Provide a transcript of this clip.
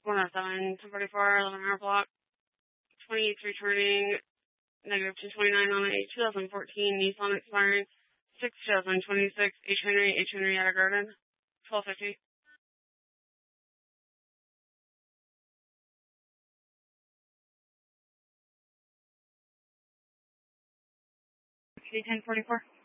107, 1044, 11 hour block, 28 returning, negative 229 on a 2014 Nissan expiring 6/2026, H. Henry at a garden, 1250. C 1044.